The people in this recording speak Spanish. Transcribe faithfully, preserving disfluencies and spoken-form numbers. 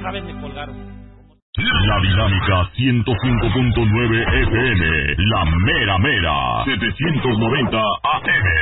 otra vez me colgaron. La Dinámica ciento cinco punto nueve F M, la mera mera, setecientos noventa A M.